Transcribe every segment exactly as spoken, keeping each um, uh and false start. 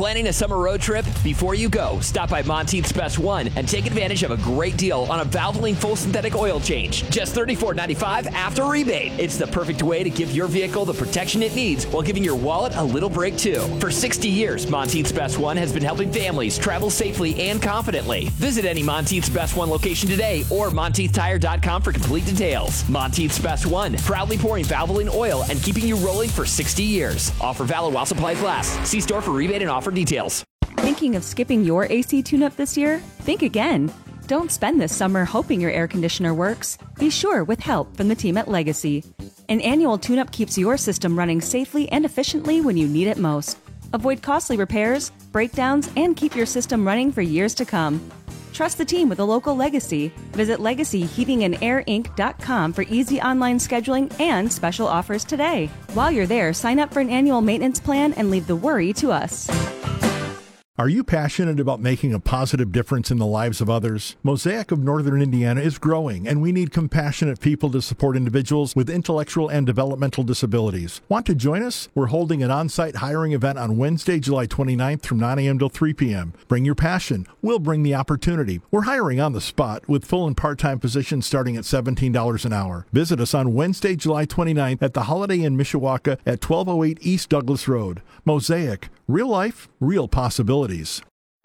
Planning a summer road trip? Before you go, stop by Monteith's Best One and take advantage of a great deal on a Valvoline full synthetic oil change. Just thirty-four ninety-five after rebate. It's the perfect way to give your vehicle the protection it needs while giving your wallet a little break too. For sixty years, Monteith's Best One has been helping families travel safely and confidently. Visit any Monteith's Best One location today or Monteith Tire dot com for complete details. Monteith's Best One, proudly pouring Valvoline oil and keeping you rolling for sixty years. Offer valid while supplies last. See store for rebate and offer details. Thinking of skipping your A C tune-up this year? Think again. Don't spend this summer hoping your air conditioner works. Be sure with help from the team at Legacy. An annual tune-up keeps your system running safely and efficiently when you need it most. Avoid costly repairs, breakdowns, and keep your system running for years to come. Trust the team with a local Legacy. Visit legacy heating and air inc dot com for easy online scheduling and special offers today. While you're there, sign up for an annual maintenance plan and leave the worry to us. Are you passionate about making a positive difference in the lives of others? Mosaic of Northern Indiana is growing, and we need compassionate people to support individuals with intellectual and developmental disabilities. Want to join us? We're holding an on-site hiring event on Wednesday, July twenty-ninth from nine a.m. till three p.m. Bring your passion. We'll bring the opportunity. We're hiring on the spot with full and part-time positions starting at seventeen dollars an hour. Visit us on Wednesday, July twenty-ninth at the Holiday Inn Mishawaka at twelve oh eight East Douglas Road. Mosaic. Real life, real possibilities.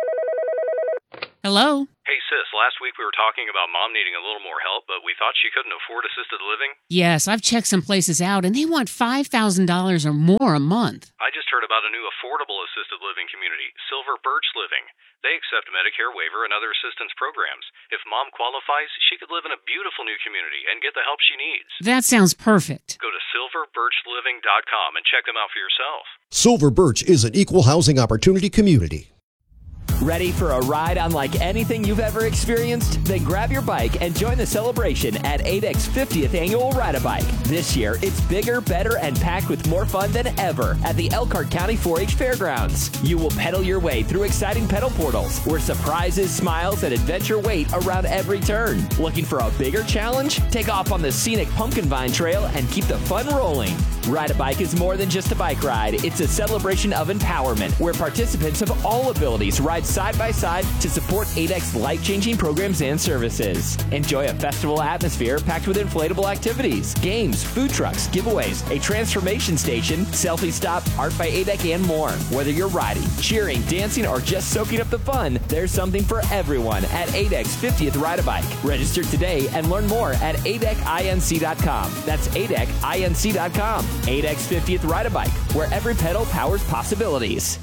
Hello? Hey, sis, last week we were talking about mom needing a little more help, but we thought she couldn't afford assisted living. Yes, I've checked some places out, and they want five thousand dollars or more a month. I just heard about a new affordable assisted living community, Silver Birch Living. They accept Medicare waiver and other assistance programs. If mom qualifies, she could live in a beautiful new community and get the help she needs. That sounds perfect. Go to silver birch living dot com and check them out for yourself. Silver Birch is an equal housing opportunity community. Ready for a ride unlike anything you've ever experienced? Then grab your bike and join the celebration at A D E C's fiftieth Annual Ride-A-Bike. This year, it's bigger, better, and packed with more fun than ever at the Elkhart County four H Fairgrounds. You will pedal your way through exciting pedal portals where surprises, smiles, and adventure wait around every turn. Looking for a bigger challenge? Take off on the scenic Pumpkin Vine Trail and keep the fun rolling. Ride-A-Bike is more than just a bike ride. It's a celebration of empowerment where participants of all abilities ride side by side to support A D E C's life-changing programs and services. Enjoy a festival atmosphere packed with inflatable activities, games, food trucks, giveaways, a transformation station, selfie stop, art by A D E C, and more. Whether you're riding, cheering, dancing, or just soaking up the fun, there's something for everyone at A D E C's fiftieth Ride-A-Bike. Register today and learn more at A D E C inc dot com. That's A D E C inc dot com. A D E C's fiftieth Ride-A-Bike, where every pedal powers possibilities.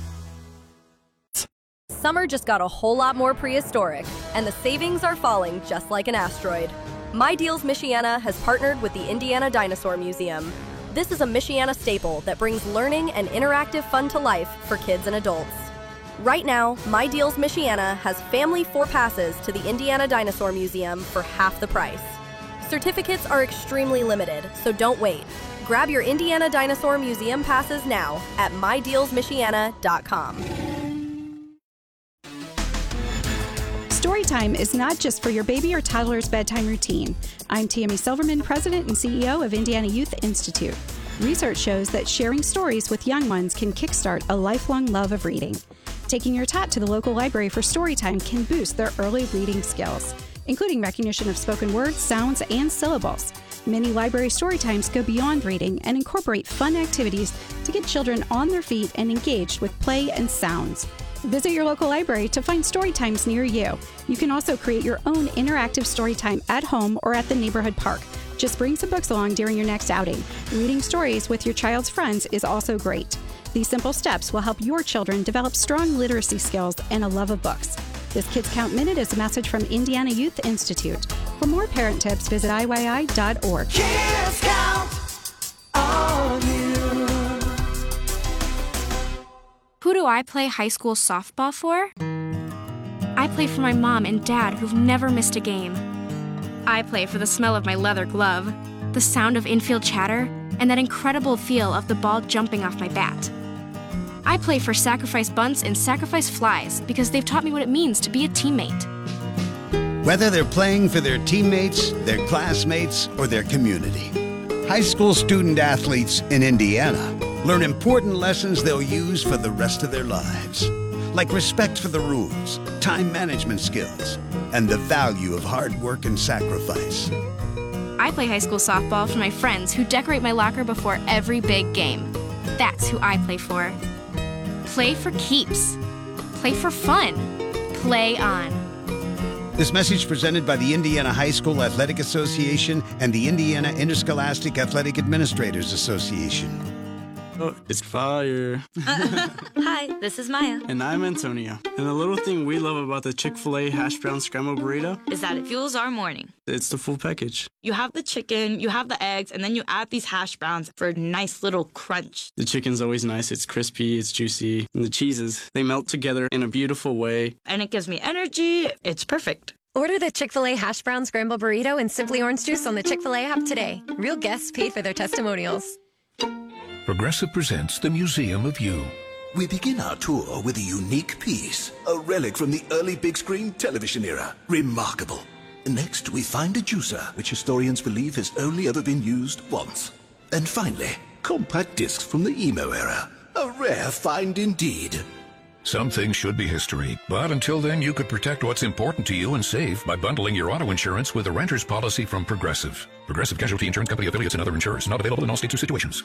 Summer just got a whole lot more prehistoric, and the savings are falling just like an asteroid. My Deals Michiana has partnered with the Indiana Dinosaur Museum. This is a Michiana staple that brings learning and interactive fun to life for kids and adults. Right now, My Deals Michiana has family four passes to the Indiana Dinosaur Museum for half the price. Certificates are extremely limited, so don't wait. Grab your Indiana Dinosaur Museum passes now at my deals michiana dot com. Storytime is not just for your baby or toddler's bedtime routine. I'm Tammy Silverman, President and C E O of Indiana Youth Institute. Research shows that sharing stories with young ones can kickstart a lifelong love of reading. Taking your tot to the local library for storytime can boost their early reading skills, including recognition of spoken words, sounds, and syllables. Many library storytimes go beyond reading and incorporate fun activities to get children on their feet and engaged with play and sounds. Visit your local library to find story times near you. You can also create your own interactive story time at home or at the neighborhood park. Just bring some books along during your next outing. Reading stories with your child's friends is also great. These simple steps will help your children develop strong literacy skills and a love of books. This Kids Count Minute is a message from Indiana Youth Institute. For more parent tips, visit I Y I dot org. Kids Count on you. Who do I play high school softball for? I play for my mom and dad who've never missed a game. I play for the smell of my leather glove, the sound of infield chatter, and that incredible feel of the ball jumping off my bat. I play for Sacrifice Bunts and Sacrifice Flies because they've taught me what it means to be a teammate. Whether they're playing for their teammates, their classmates, or their community, high school student athletes in Indiana learn important lessons they'll use for the rest of their lives. like respect for the rules, time management skills, and the value of hard work and sacrifice. I play high school softball for my friends who decorate my locker before every big game. That's who I play for. Play for keeps. Play for fun. Play on. This message presented by the Indiana High School Athletic Association and the Indiana Interscholastic Athletic Administrators Association. Oh, it's fire. Hi, this is Maya. And I'm Antonio. And the little thing we love about the Chick-fil-A hash brown scrambled burrito is that it fuels our morning. It's the full package. You have the chicken, you have the eggs, and then you add these hash browns for a nice little crunch. The chicken's always nice. It's crispy, it's juicy. And the cheeses, they melt together in a beautiful way. And it gives me energy. It's perfect. Order the Chick-fil-A hash brown scrambled burrito and Simply Orange Juice on the Chick-fil-A app today. Real guests paid for their testimonials. Progressive presents the Museum of You. We begin our tour with a unique piece, a relic from the early big screen television era. Remarkable. Next, we find a juicer, which historians believe has only ever been used once. And finally, compact discs from the emo era. A rare find indeed. Some things should be history, but until then you could protect what's important to you and save by bundling your auto insurance with a renter's policy from Progressive. Progressive Casualty Insurance Company affiliates and other insurers. Not available in all states or situations.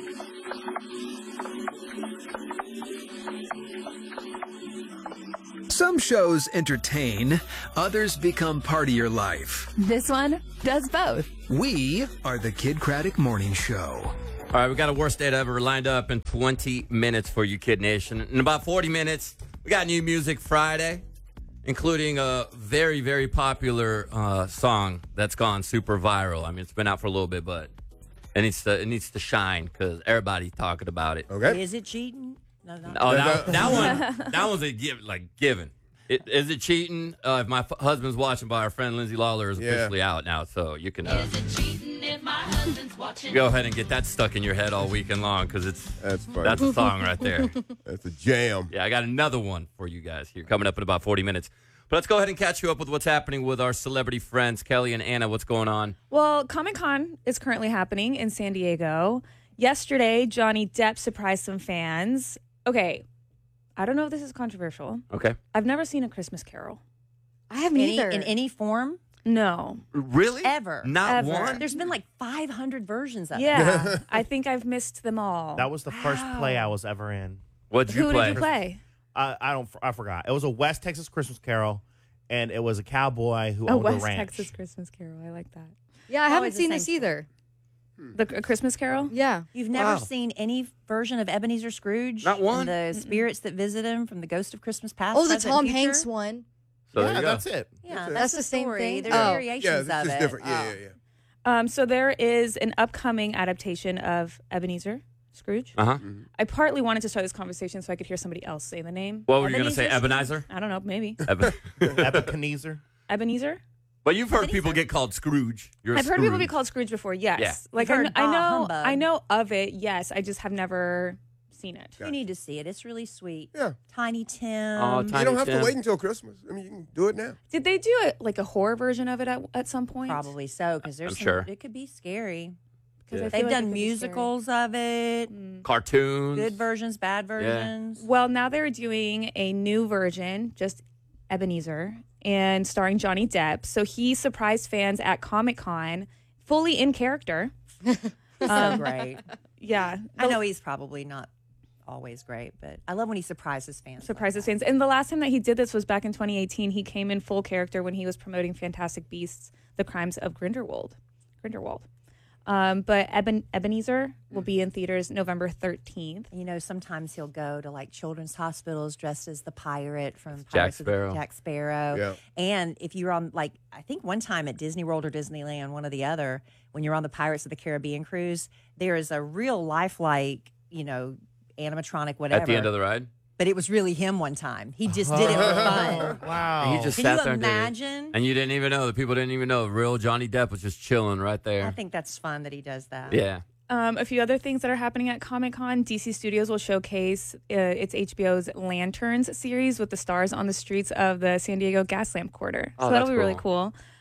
Some shows entertain, others become part of your life. This one does both. We are the Kid Craddock Morning Show. All right, we got a worst date ever lined up in twenty minutes for you, Kid Nation. In about forty minutes, we got New Music Friday, including a very, very popular uh, song that's gone super viral. I mean, it's been out for a little bit, but it needs to it needs to shine because everybody's talking about it. Okay. Is it cheating? No, no. Oh, that, that one, that one's a give, like given. It, is it cheating? Uh, if my f- husband's watching, by our friend Lindsay Lawler is officially yeah. out now, so you can. Uh, is it cheating if my husband's watching? Go ahead and get that stuck in your head all weekend long because it's that's funny. That's a song right there. That's a jam. Yeah, I got another one for you guys here coming up in about forty minutes. But let's go ahead and catch you up with what's happening with our celebrity friends, Kelly and Anna. What's going on? Well, Comic-Con is currently happening in San Diego. Yesterday, Johnny Depp surprised some fans. Okay. I don't know if this is controversial. Okay. I've never seen A Christmas Carol. I haven't any, either. In any form? No. Really? Ever. Not Ever. one? There's been like five hundred versions of yeah, it. Yeah. I think I've missed them all. That was the wow. first play I was ever in. What'd you Who play? Who did you play? I, I don't. I forgot. It was a West Texas Christmas Carol, and it was a cowboy who oh, owned West a ranch. Texas Christmas Carol. I like that. Yeah, I haven't seen this either. The A Christmas Carol? Yeah. You've never Wow. seen any version of Ebenezer Scrooge? Not one? And the spirits that visit him from the Ghost of Christmas Past? Oh, the Present, Tom Future? Hanks one. So there yeah, you go. that's it. Yeah, that's, that's, that's the the same story. thing. There's Oh. variations Yeah, this of is it. different. Yeah, Oh. yeah, yeah. Um, so there is an upcoming adaptation of Ebenezer Scrooge. Uh huh. Mm-hmm. I partly wanted to start this conversation so I could hear somebody else say the name. What were you going to say, Ebenezer? I don't know, maybe. Eben- Ebenezer. Ebenezer? But you've heard Ebenezer. people get called Scrooge. You're a I've heard people be Scrooge. called Scrooge before, yes. Yeah. Like You've I, heard kn- I bah know humbug. I know of it, yes. I just have never seen it. You need to see it. It's really sweet. Yeah. Tiny Tim. Oh, You Tiny don't have Tim. to wait until Christmas. I mean, you can do it now. Did they do it like a horror version of it at, at some point? Probably so, because there's I'm some, sure. it could be scary. 'Cause Yeah. I feel They've like it done could be scary. musicals of it, Mm. Cartoons. good versions, bad versions. Well, now they're doing a new version, just Ebenezer, and starring Johnny Depp. So he surprised fans at Comic-Con, fully in character. He's so Um, great. Yeah. I know he's probably not always great, but I love when he surprises fans. Surprises fans. And the last time that he did this was back in twenty eighteen. He came in full character when he was promoting Fantastic Beasts, The Crimes of Grindelwald. Grindelwald. Um, but Eben- Ebenezer will be in theaters November thirteenth. You know, sometimes he'll go to like children's hospitals dressed as the pirate from Jack Pirates of the- Sparrow. Jack Sparrow. Yeah. And if you're on, like, I think one time at Disney World or Disneyland, one or the other, when you're on the Pirates of the Caribbean cruise, there is a real lifelike, you know, animatronic, whatever. At the end of the ride? But it was really him one time. He just did it for fun. Wow. And he just Can sat you there and did it. imagine? And you didn't even know. The people didn't even know. Real Johnny Depp was just chilling right there. I think that's fun that he does that. Yeah. Um, a few other things that are happening at Comic-Con. D C Studios will showcase uh, its H B O's Lanterns series with the stars on the streets of the San Diego Gas Lamp Quarter. Oh, so that'll that's be really cool. cool.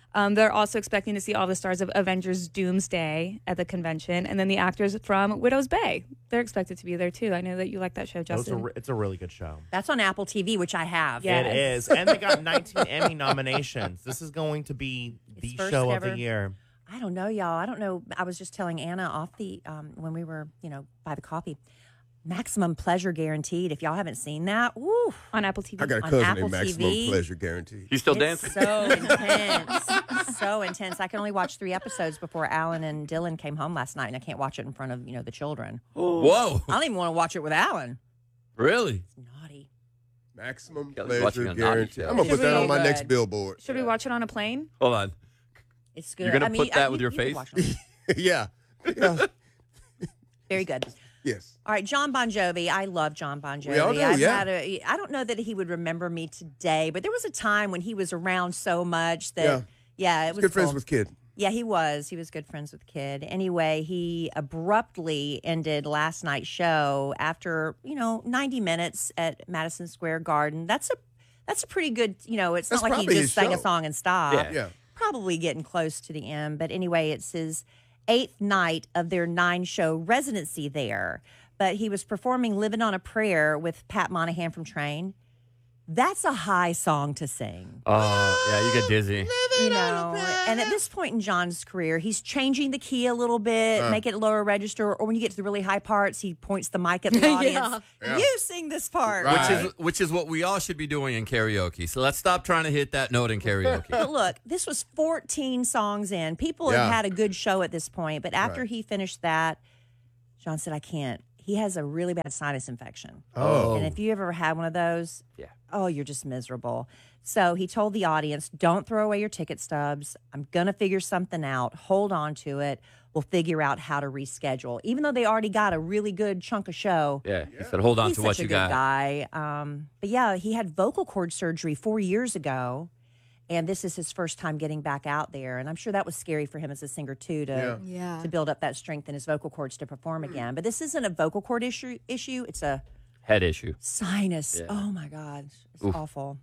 Um, they're also expecting to see all the stars of Avengers Doomsday at the convention. And then the actors from Widow's Bay. They're expected to be there, too. I know that you like that show, It's Justin. a, re- it's a really good show. That's on Apple T V, which I have. Yes. It is. And they got nineteen Emmy nominations. This is going to be the first show ever. of the year. I don't know, y'all. I don't know. I was just telling Anna off the um, when we were, you know, by the coffee. Maximum Pleasure Guaranteed. If y'all haven't seen that, woo, on Apple T V. I got a On cousin Apple named Maximum T V. Pleasure Guaranteed. You still It's dancing? so intense, so intense. I can only watch three episodes before Alan and Dylan came home last night, and I can't watch it in front of you know the children. Whoa. I don't even want to watch it with Alan. Really? Naughty. Maximum Kelly's watching Pleasure a naughty Guaranteed. show. I'm gonna Should put that we- on my next Good. billboard. Should we watch it on a plane? Hold on. It's good. You're going to I mean, put that I- with you- your you can face? watch it. yeah. yeah. Very good. Yes. All right, John Bon Jovi. I love John Bon Jovi. We all do, I've yeah. had a, I don't know that he would remember me today, but there was a time when he was around so much that, yeah, Yeah. it was Good friends cool. with Kid. Yeah, he was. He was good friends with Kid. Anyway, he abruptly ended last night's show after, you know, ninety minutes at Madison Square Garden. That's a that's a pretty good, you know, it's That's not like he probably just his sang a show. song and stopped. Yeah. Yeah. Probably getting close to the end. But anyway, it's his eighth night of their nine show residency there. But he was performing Living on a Prayer with Pat Monahan from Train. That's a high song to sing. Oh, yeah, you get dizzy. You know, and at this point in John's career, he's changing the key a little bit, Uh. make it lower register, or when you get to the really high parts, he points the mic at the audience. Yeah. You sing this part. Right. Which is which is what we all should be doing in karaoke. So let's stop trying to hit that note in karaoke. But look, this was fourteen songs in. People Yeah. have had a good show at this point, but after Right. he finished that, John said, I can't. He has a really bad sinus infection. Oh. And if you ever had one of those, Yeah. oh, you're just miserable. So he told the audience, don't throw away your ticket stubs. I'm going to figure something out. Hold on to it. We'll figure out how to reschedule. Even though they already got a really good chunk of show. Yeah, he said, hold on He's to such what a you good got. guy. Um, but yeah, he had vocal cord surgery four years ago. And this is his first time getting back out there. And I'm sure that was scary for him as a singer, too, to, Yeah. to build up that strength in his vocal cords to perform again. But this isn't a vocal cord issue. issue. It's a Head issue. sinus. Yeah. Oh, my God. It's Oof. awful.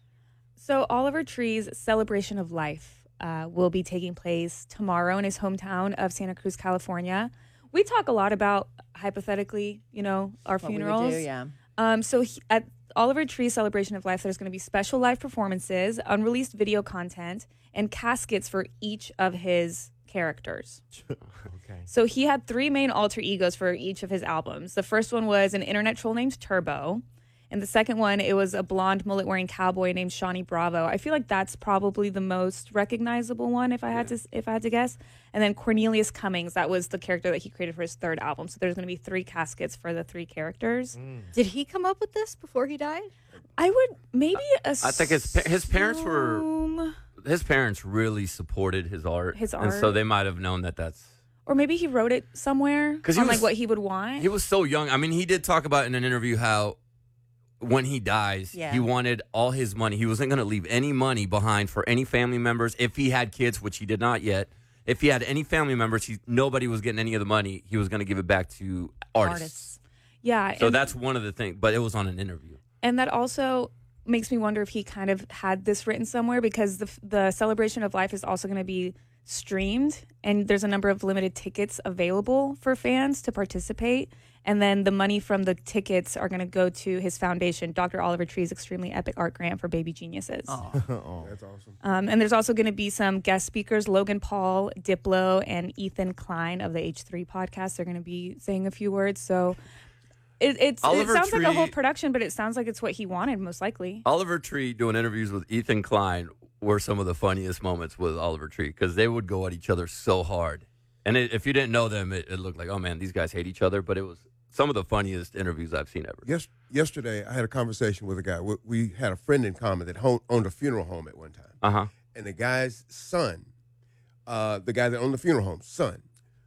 So Oliver Tree's Celebration of Life uh, will be taking place tomorrow in his hometown of Santa Cruz, California. We talk a lot about, hypothetically, you know, our What we would funerals. do, yeah. Um, so he, at Oliver Tree's Celebration of Life, there's going to be special live performances, unreleased video content, and caskets for each of his characters. Okay. So he had three main alter egos for each of his albums. The first one was an internet troll named Turbo. And the second one, it was a blonde mullet-wearing cowboy named Shawnee Bravo. I feel like that's probably the most recognizable one, if I had to, if I had to guess. And then Cornelius Cummings, that was the character that he created for his third album. So there's going to be three caskets for the three characters. Did he come up with this before he died? I would maybe assume I think his pa- his parents were his parents really supported his art, His and so art. they might have known that that's. or maybe he wrote it somewhere on 'Cause he like was- what he would want. He was so young. I mean, he did talk about in an interview how when he dies, Yeah. he wanted all his money. He wasn't going to leave any money behind for any family members. If he had kids, which he did not yet, if he had any family members, he, nobody was getting any of the money. He was going to give it back to artists. Yeah. So and- that's one of the things. But it was on an interview. And that also makes me wonder if he kind of had this written somewhere, because the the Celebration of Life is also going to be streamed, and there's a number of limited tickets available for fans to participate. And then the money from the tickets are going to go to his foundation, Doctor Oliver Tree's Extremely Epic Art Grant for Baby Geniuses. Oh, that's awesome. Um, and there's also going to be some guest speakers, Logan Paul, Diplo, and Ethan Klein of the H three podcast. They're going to be saying a few words. So it, it's, it Oliver sounds like a whole Tree- production, but it sounds like it's what he wanted, most likely. Oliver Tree doing interviews with Ethan Klein were some of the funniest moments with Oliver Tree, because they would go at each other so hard. And it, if you didn't know them, it, it looked like, oh, man, these guys hate each other. But it was some of the funniest interviews I've seen ever. Yes, yesterday, I had a conversation with a guy. We, we had a friend in common that home, owned a funeral home at one time. Uh-huh. And the guy's son, uh, the guy that owned the funeral home, son,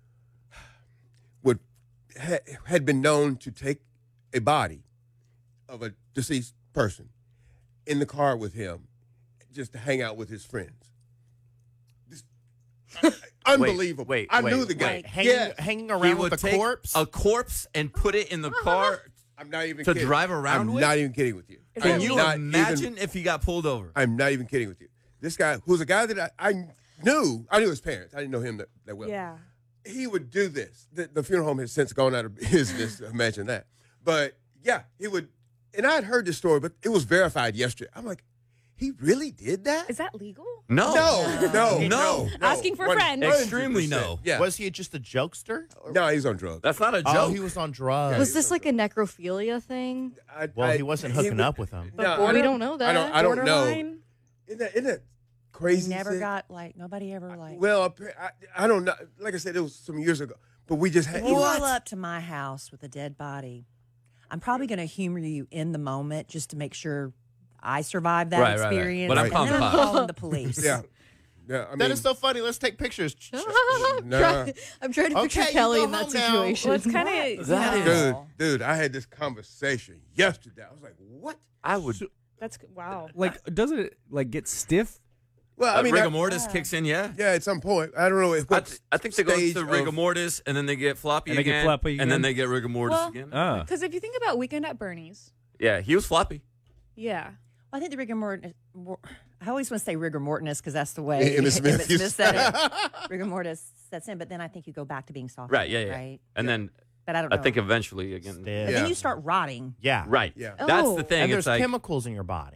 would ha, had been known to take a body of a deceased person in the car with him just to hang out with his friends. This- unbelievable. Wait, I wait, knew the guy. wait. Hanging- Yes. hanging He around would with a take corpse? a corpse and put it in the car I'm not even to kidding. drive around I'm with? not even kidding with you. I Can am you not imagine even- if he got pulled over? I'm not even kidding with you. this guy, who's a guy that I, I knew, I knew his parents. I didn't know him that, that well. Yeah. He would do this. The, the funeral home has since gone out of business. Imagine that. But yeah, he would. And I had heard this story, but it was verified yesterday. I'm like, he really did that? Is that legal? No. No, no, no. No. Asking for One- friends. Extremely no. Yeah. Was he just a jokester? No, he's on drugs. That's not a joke. Oh, he was on drugs. Was this like a necrophilia thing? I, well, I- he wasn't hooking would- up with him. But No, boy, I we don't know that. I don't, I don't know. Borderline? Isn't that, isn't that crazy? Never Sid? got like nobody ever like. Well, appa- I, I don't know. Like I said, it was some years ago. But we just had. If you roll up to my house with a dead body, I'm probably going to humor you in the moment just to make sure I survive that Right, right, right. experience. But I'm and pumped then I'm up. calling the police. Yeah. Yeah, I mean, that is so funny. Let's take pictures. I'm, Nah. trying, I'm trying to picture Okay, you Kelly go in that home now. situation. Well, it's kind of. That is- dude, dude, I had this conversation yesterday. I was like, what? I would. That's wow. Like, doesn't it like get stiff? Well, I I mean, rigor that- mortis kicks in, yeah. yeah, at some point. I don't know if I, what th- I think they go stage to rigor of- mortis, and then they get floppy And they get again, floppy and then again? they get rigor mortis Well, again. Ah. Because if you think about Weekend at Bernie's, Yeah, he was floppy. yeah. Well, I think the rigor mortis. mor- I always want to say rigor mortis because that's the way Emmett Smith Emmett used Smith to- said it. Rigor mortis sets in, but then I think you go back to being soft. Right, yeah, yeah. Right. And then But I don't I know. think eventually again. And Yeah. then you start rotting. Yeah. Right. Yeah. That's Oh. the thing. And It's there's like chemicals in your body.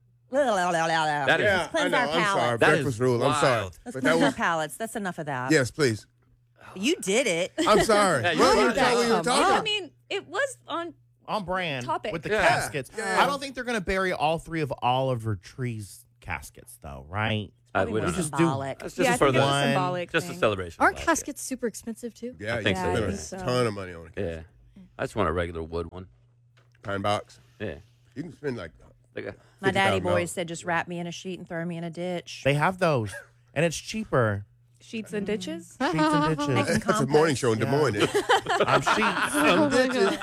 That is- Yeah, I Cleanse know. our I'm sorry. palate. That Breakfast is rule. I'm sorry. wild. Let's But cleanse that our was, palates. That's enough of that. yes, please. You did it. I'm sorry. Yeah, you Well, brought you it thought we were up. talking. I mean, it was on. On brand Topic. with the Yeah. caskets. Yeah. I don't think they're going to bury all three of Oliver Tree's caskets, though, right? Uh, Probably we more don't know. just do- symbolic. That's just Yeah, I for think the it was one- symbolic. just a thing. celebration. Aren't of life, caskets super expensive too? Yeah, I think you so. spent I a think so. ton of money on it. Yeah. yeah. I just want a regular wood one. Pine box. Yeah. You can spend like. Like a, My daddy fifty thousand dollars. boy said, just wrap me in a sheet and throw me in a ditch. They have those, and it's cheaper. Sheets and ditches. Sheets and ditches. Making That's a morning compost. show in Des Yeah. Moines. I'm sheets.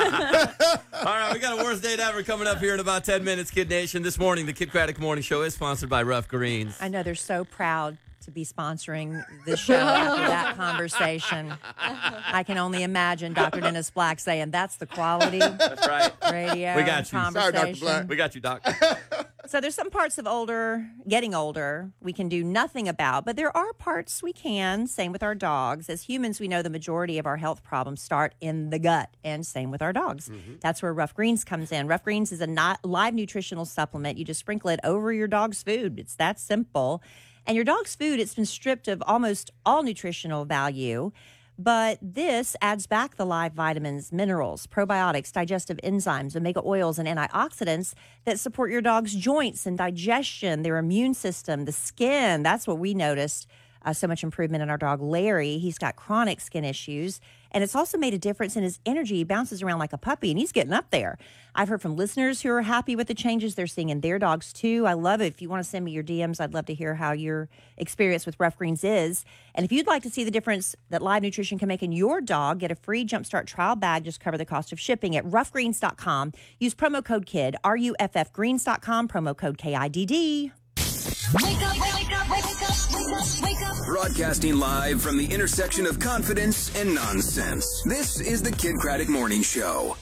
All right, we got a worst date ever coming up here in about ten minutes, Kid Nation. This morning, the Kid Craddock Morning Show is sponsored by Rough Greens. I know they're so proud to be sponsoring this show after that conversation. I can only imagine Doctor Dennis Black saying, that's the quality That's right. radio We got you. conversation. Sorry, Doctor Black. We got you, Doc. So there's some parts of older, getting older, we can do nothing about, but there are parts we can. Same with our dogs. As humans, we know the majority of our health problems start in the gut, and same with our dogs. Mm-hmm. That's where Rough Greens comes in. Rough Greens is a not live nutritional supplement. You just sprinkle it over your dog's food. It's that simple. And your dog's food, it's been stripped of almost all nutritional value. But this adds back the live vitamins, minerals, probiotics, digestive enzymes, omega oils, and antioxidants that support your dog's joints and digestion, their immune system, the skin. That's what we noticed. Uh, so much improvement in our dog, Larry. He's got chronic skin issues. And it's also made a difference in his energy. He bounces around like a puppy, and he's getting up there. I've heard from listeners who are happy with the changes they're seeing in their dogs, too. I love it. If you want to send me your D Ms, I'd love to hear how your experience with Rough Greens is. And if you'd like to see the difference that live nutrition can make in your dog, get a free Jumpstart trial bag. Just cover the cost of shipping at rough greens dot com. Use promo code KID, R U F F greens dot com, promo code K I D D. Wake up, wake up, wake up, wake up, wake up. Broadcasting live from the intersection of confidence and nonsense. This is the Kid Craddock Morning Show.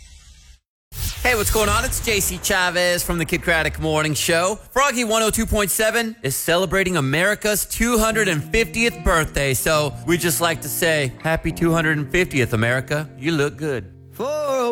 Hey, what's going on? It's J C Chavez from the Kid Craddock Morning Show. Froggy one oh two point seven is celebrating America's two hundred fiftieth birthday. So we just like to say, happy two hundred fiftieth, America. You look good. For